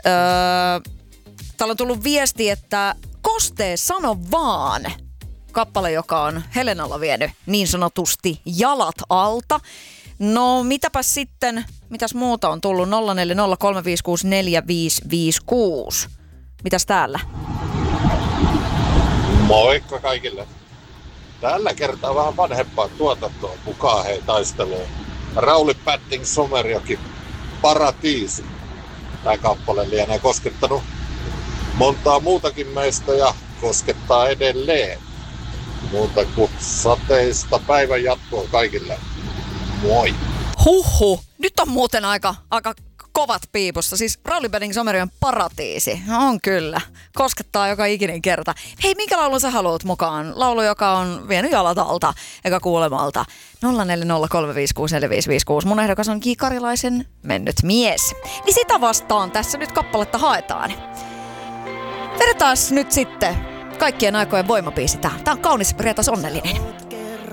Täällä on tullut viesti, että Kostee sano vaan. Kappale, joka on Helenalla vienyt niin sanotusti jalat alta. No mitäpäs sitten, mitäs muuta on tullut? 0403564556. Mitäs täällä? Moikka kaikille. Tällä kertaa vähän vanhempaa tuotantoa mukaan hei taisteluun. Rauli Padding Somerjoki Paratiisi. Tämä kappale lienee koskettanut montaa muutakin meistä ja koskettaa edelleen. Muuta kuin sateista päivän jatkoa kaikille. Moi! Huhhuh. Nyt on muuten aika kovat piipussa. Siis Rauli Padding Somerjoen Paratiisi. No on kyllä. Koskettaa joka ikinen kerta. Hei, minkä laulun sä haluat mukaan? Laulu, joka on vienyt jalat alta eikä kuulemalta. 0403564556. Mun ehdokas on J. Karilaisen Mennyt mies. Niin sitä vastaan tässä nyt kappaletta haetaan. Vedetään nyt sitten kaikkien aikojen voimabiisi tää. Tää on kaunis, rietas, onnellinen.